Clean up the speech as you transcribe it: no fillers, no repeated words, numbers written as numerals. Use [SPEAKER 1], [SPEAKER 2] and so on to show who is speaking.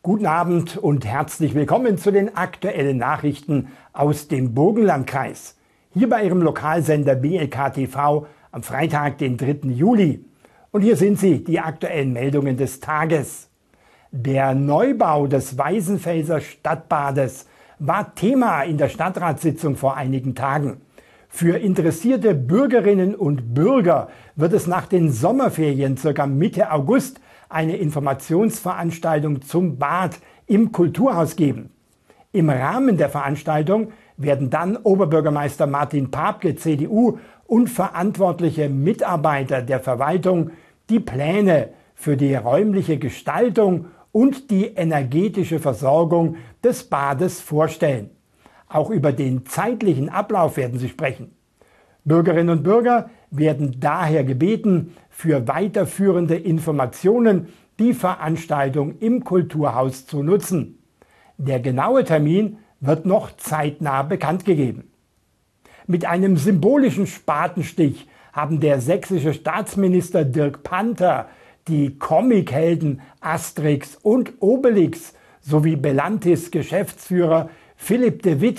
[SPEAKER 1] Guten Abend und herzlich willkommen zu den aktuellen Nachrichten aus dem Burgenlandkreis. Hier bei Ihrem Lokalsender BLK TV am Freitag, den 3. Juli. Und hier sind sie, die aktuellen Meldungen des Tages. Der Neubau des Weißenfelser Stadtbades war Thema in der Stadtratssitzung vor einigen Tagen. Für interessierte Bürgerinnen und Bürger wird es nach den Sommerferien ca. Mitte August eine Informationsveranstaltung zum Bad im Kulturhaus geben. Im Rahmen der Veranstaltung werden dann Oberbürgermeister Martin Papke, CDU, und verantwortliche Mitarbeiter der Verwaltung die Pläne für die räumliche Gestaltung und die energetische Versorgung des Bades vorstellen. Auch über den zeitlichen Ablauf werden sie sprechen. Bürgerinnen und Bürger werden daher gebeten, für weiterführende Informationen die Veranstaltung im Kulturhaus zu nutzen. Der genaue Termin wird noch zeitnah bekannt gegeben. Mit einem symbolischen Spatenstich haben der sächsische Staatsminister Dirk Panther die Comichelden Asterix und Obelix sowie Belantis Geschäftsführer Philipp de Witt